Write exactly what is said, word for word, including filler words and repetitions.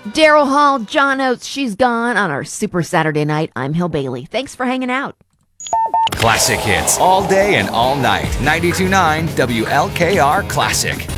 Daryl Hall, John Oates, She's Gone on our Super Saturday night. I'm Hill Bailey. Thanks for hanging out. Classic hits all day and all night. ninety-two point nine W L K R Classic.